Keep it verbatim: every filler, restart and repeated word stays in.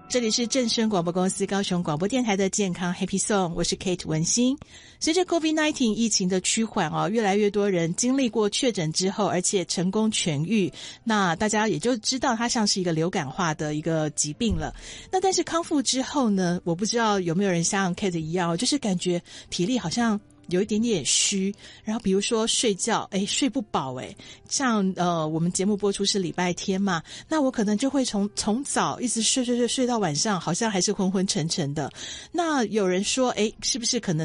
这里是正声广播公司高雄广播电台的健康 Happy Song， 我是 Kate 文心。随着 COVID 十九 疫情的趋缓哦，越来越多人经历过确诊之后，而且成功痊愈，那大家也就知道它像是一个流感化的一个疾病了。那但是康复之后呢，我不知道有没有人像 Kate 一样，就是感觉体力好像有一点点虚，然后比如说睡觉，诶睡不饱诶像呃我们节目播出是礼拜天嘛，那我可能就会从从早一直睡睡睡睡到晚上，好像还是昏昏沉沉的。那有人说，诶是不是可能